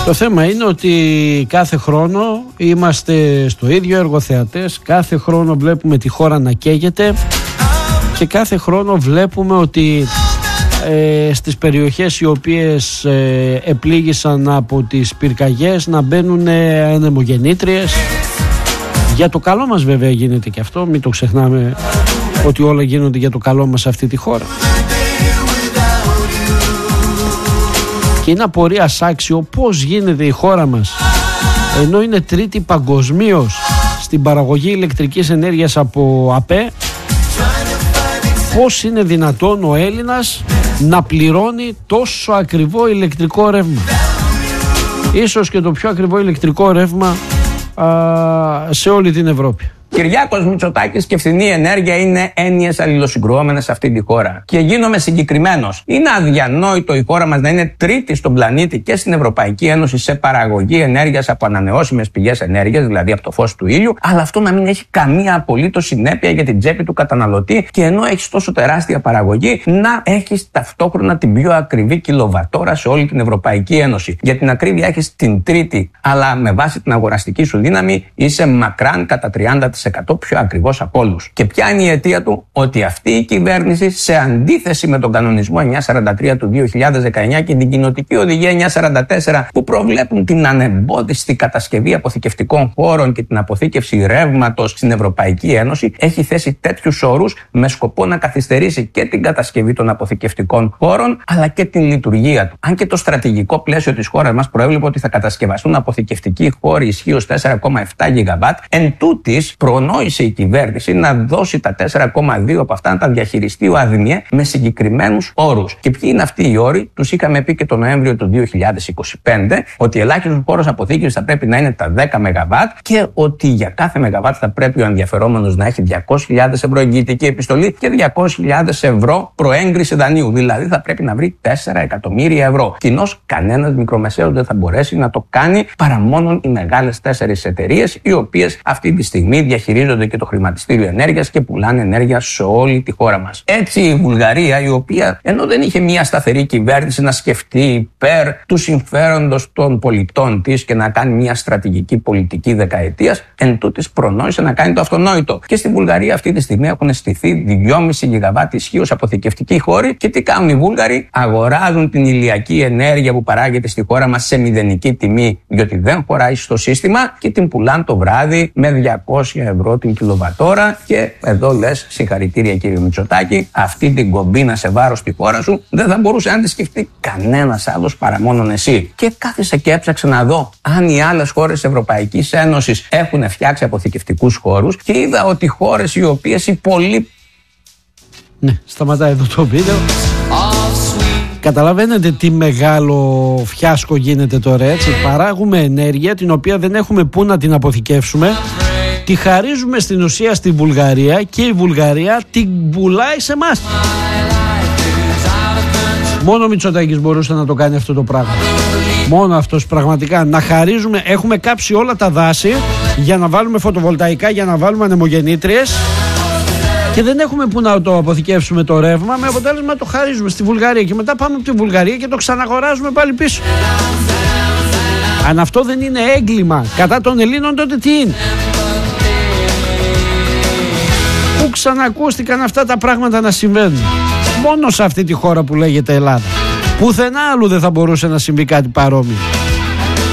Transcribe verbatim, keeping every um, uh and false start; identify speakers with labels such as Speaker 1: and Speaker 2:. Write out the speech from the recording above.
Speaker 1: Το θέμα είναι ότι κάθε χρόνο είμαστε στο ίδιο εργοθεατές, κάθε χρόνο βλέπουμε τη χώρα να καίγεται και κάθε χρόνο βλέπουμε ότι ε, στις περιοχές οι οποίες ε, επλήγησαν από τις πυρκαγιές να μπαίνουν ανεμογεννήτριες. Για το καλό μας βέβαια γίνεται και αυτό, μην το ξεχνάμε ότι όλα γίνονται για το καλό μας σε αυτή τη χώρα. Και είναι απορίας άξιο πώς γίνεται η χώρα μας, ενώ είναι τρίτη παγκοσμίως στην παραγωγή ηλεκτρικής ενέργειας από ΑΠΕ, πώς είναι δυνατόν ο Έλληνας να πληρώνει τόσο ακριβό ηλεκτρικό ρεύμα. Ίσως και το πιο ακριβό ηλεκτρικό ρεύμα α, σε όλη την Ευρώπη.
Speaker 2: Κυριάκος Μητσοτάκης και φθηνή ενέργεια είναι έννοιες αλληλοσυγκρουόμενες σε αυτή τη χώρα. Και γίνομαι συγκεκριμένος. Είναι αδιανόητο η χώρα μας να είναι τρίτη στον πλανήτη και στην Ευρωπαϊκή Ένωση σε παραγωγή ενέργειας από ανανεώσιμες πηγές ενέργειας, δηλαδή από το φως του ήλιου, αλλά αυτό να μην έχει καμία απολύτως συνέπεια για την τσέπη του καταναλωτή, και ενώ έχεις τόσο τεράστια παραγωγή, να έχεις ταυτόχρονα την πιο ακριβή κιλοβατόρα σε όλη την Ευρωπαϊκή Ένωση. Για την ακρίβεια έχεις την τρίτη, αλλά με βάση την αγοραστική σου δύναμη είσαι μακράν κατά τριάντα τοις εκατό πιο ακριβώς από όλους. Και ποια είναι η αιτία του? Ότι αυτή η κυβέρνηση, σε αντίθεση με τον κανονισμό εννιακόσια σαράντα τρία του δύο χιλιάδες δεκαεννιά και την κοινοτική οδηγία εννιακόσια σαράντα τέσσερα που προβλέπουν την ανεμπόδιστη κατασκευή αποθηκευτικών χώρων και την αποθήκευση ρεύματος στην Ευρωπαϊκή Ένωση, έχει θέσει τέτοιους όρους με σκοπό να καθυστερήσει και την κατασκευή των αποθηκευτικών χώρων αλλά και την λειτουργία του. Αν και το στρατηγικό πλαίσιο της χώρας μας προέβλεπε ότι θα κατασκευαστούν αποθηκευτικοί χώροι ισχύως τέσσερα κόμμα επτά γιγαβάτ, εν τούτης προνόησε η κυβέρνηση να δώσει τα τέσσερα κόμμα δύο από αυτά να τα διαχειριστεί ο ΑΔΜΙΕ με συγκεκριμένους όρους. Και ποιοι είναι αυτοί οι όροι? Τους είχαμε πει και τον Νοέμβριο του δύο χιλιάδες είκοσι πέντε ότι ελάχιστος χώρος αποθήκευσης θα πρέπει να είναι τα δέκα μεγαβάτ και ότι για κάθε μεγαβάτ θα πρέπει ο ενδιαφερόμενος να έχει διακόσιες χιλιάδες ευρώ εγγυητική επιστολή και διακόσιες χιλιάδες ευρώ προέγκριση δανείου. Δηλαδή θα πρέπει να βρει τέσσερα εκατομμύρια ευρώ. Κοινώς κανένας μικρομεσαίος δεν θα μπορέσει να το κάνει παρά μόνο οι μεγάλες τέσσερις εταιρείες, οι οποίες αυτή τη στιγμή διαχειρίζονται και το χρηματιστήριο ενέργειας και πουλάνε ενέργεια σε όλη τη χώρα μας. Έτσι η Βουλγαρία, η οποία ενώ δεν είχε μια σταθερή κυβέρνηση να σκεφτεί υπέρ του συμφέροντος των πολιτών της και να κάνει μια στρατηγική πολιτική δεκαετίας, εν τούτης προνόησε να κάνει το αυτονόητο. Και στη Βουλγαρία αυτή τη στιγμή έχουν στηθεί δυόμισι γιγαβάτ ισχύως αποθηκευτικοί χώροι. Και τι κάνουν οι Βούλγαροι? Αγοράζουν την ηλιακή ενέργεια που παράγεται στη χώρα μας σε μηδενική τιμή, διότι δεν χωράει στο σύστημα, και την πουλάνε το βράδυ με διακόσια ευρώ την κιλοβατόρα. Και εδώ λες συγχαρητήρια κύριε Μητσοτάκη, αυτή την κομπίνα σε βάρος στη χώρα σου δεν θα μπορούσε να τη σκεφτεί κανένας άλλος παρά μόνον εσύ. Και κάθισα και έψαξα να δω αν οι άλλες χώρες της Ευρωπαϊκής Ένωσης έχουν φτιάξει αποθηκευτικούς χώρους και είδα ότι χώρες οι οποίες υπολείπουν.
Speaker 1: Ναι, σταματάει εδώ το βίντεο. Καταλαβαίνετε τι μεγάλο φιάσκο γίνεται τώρα, έτσι? Παράγουμε ενέργεια την οποία δεν έχουμε πού να την αποθηκεύσουμε, τη χαρίζουμε στην ουσία στη Βουλγαρία και η Βουλγαρία την πουλάει σε εμάς. Μόνο ο Μητσοτάκης μπορούσε να το κάνει αυτό το πράγμα. Μόνο αυτός, πραγματικά. Να χαρίζουμε, έχουμε κάψει όλα τα δάση για να βάλουμε φωτοβολταϊκά, για να βάλουμε ανεμογεννήτριες, και δεν έχουμε που να το αποθηκεύσουμε το ρεύμα, με αποτέλεσμα να το χαρίζουμε στη Βουλγαρία και μετά πάμε από τη Βουλγαρία και το ξαναγοράζουμε πάλι πίσω. Αν αυτό δεν είναι έγκλημα κατά των Ελλήνων, τότε τι είναι? Πού ξανακούστηκαν αυτά τα πράγματα να συμβαίνουν? Μόνο σε αυτή τη χώρα που λέγεται Ελλάδα. Πουθενά άλλου δεν θα μπορούσε να συμβεί κάτι παρόμοιο.